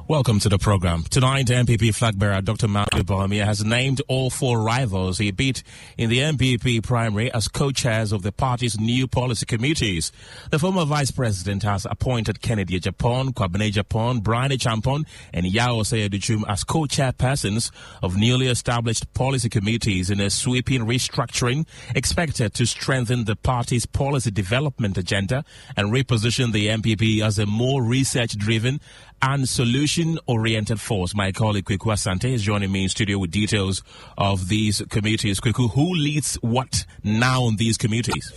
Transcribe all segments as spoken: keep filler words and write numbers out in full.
Welcome to the program. Tonight, M P P flag bearer Doctor Mahmood Bawumia has named all four rivals he beat in the M P P primary as co-chairs of the party's new policy committees. The former vice president has appointed Kennedy Agyapong, Kwabena Agyapong, Brian Achampong, and Yao Osei-Aduchum as co-chairpersons of newly established policy committees in a sweeping restructuring expected to strengthen the party's policy development agenda and reposition the M P P as a more research-driven and solution-oriented force. My colleague Kweku Asante is joining me in studio with details of these committees. Kweku, who leads what now on these committees?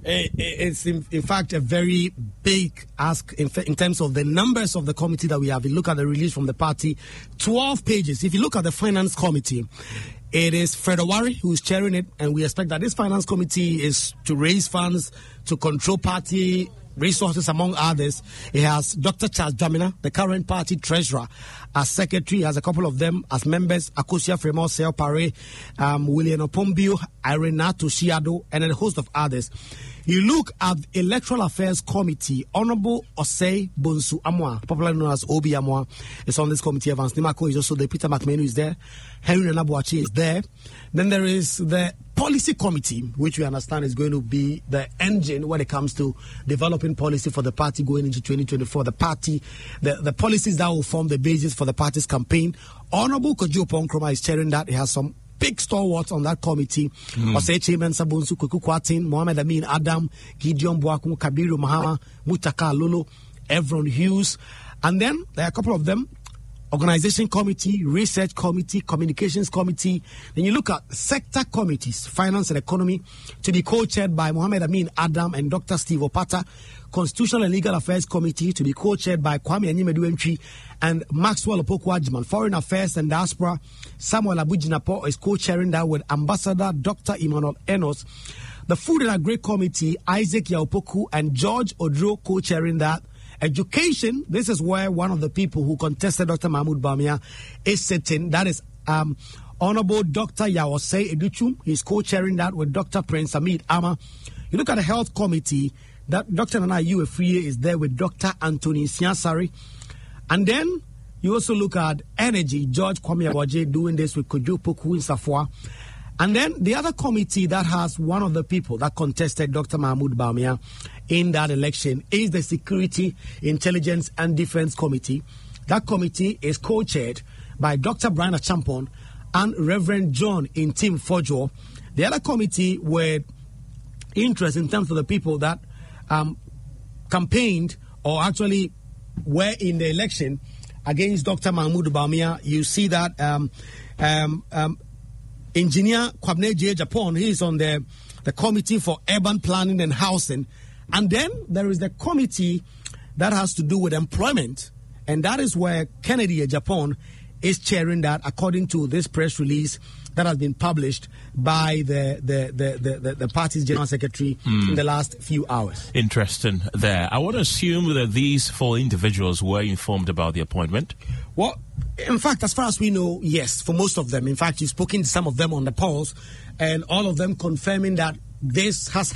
It's in, in fact a very big ask in, in terms of the numbers of the committee that we have. You look at the release from the party, twelve pages. If you look at the finance committee, it is Fred Owari who is chairing it, and we expect that this finance committee is to raise funds, to control party resources, among others. It has Doctor Charles Dramina, the current party treasurer, as secretary. He has a couple of them as members: Akosia Fremont, Seo Pare, um, William Opombio, Irenato Shiado, and a host of others. You look at the Electoral Affairs Committee, Honorable Osei Bonsu Amwa, popularly known as Obi Amwa, is on this committee. Evans Nimako is also there. Peter McMahon is there. Henry Nabuachi is there. Then there is the Policy Committee, which we understand is going to be the engine when it comes to developing policy for the party going into twenty twenty-four. The party, the, the policies that will form the basis for the party's campaign. Honorable Kojo Ponkroma is chairing that. He has some big stalwarts on that committee. Mm. Osei Chairman Sabunsu, Kweku Kwatin, Mohamed Amin Adam, Gideon Boakum, Kabiru Mahama, Mutaka Lolo, Evron Hughes. And then there are a couple of them: Organization Committee, Research Committee, Communications Committee. Then you look at sector committees, Finance and Economy, to be co-chaired by Mohamed Amin Adam and Doctor Steve Opata. Constitutional and Legal Affairs Committee to be co-chaired by Kwame Anyimadu and Maxwell Opoku-Agyeman. Foreign Affairs and Diaspora, Samuel Abujinapo is co-chairing that with Ambassador Doctor Emmanuel Enos. The Food and Agri Committee, Isaac Yaopoku and George Odro co-chairing that. Education, this is where one of the people who contested Doctor Mahmood Bawumia is sitting. That is um, Honorable Doctor Yao Osei-Aduchum. He's co-chairing that with Doctor Prince Hamid Ama. You look at the Health Committee, that Doctor Nana Uefriye is there with Doctor Anthony Siansari. And then you also look at Energy, George Kwame Awaje doing this with Kojo Poku in Safwa. And then the other committee that has one of the people that contested Doctor Mahmood Bawumia in that election is the Security, Intelligence and Defense Committee. That committee is co-chaired by Doctor Brian Achampong and Reverend John Intim Fojo. The other committee with interest in terms of the people that um, campaigned or actually were in the election against Doctor Mahmood Bawumia, you see that um, um, um, Engineer Kwabena Agyapong, he is on the, the Committee for Urban Planning and Housing. And then there is the committee that has to do with employment. And that is where Kennedy Agyapong is chairing that, according to this press release that has been published by the the the, the, the, the party's general secretary mm. in the last few hours. Interesting there. I want to assume that these four individuals were informed about the appointment. Well, in fact, as far as we know, yes, for most of them. In fact, you've spoken to some of them on the polls, and all of them confirming that this has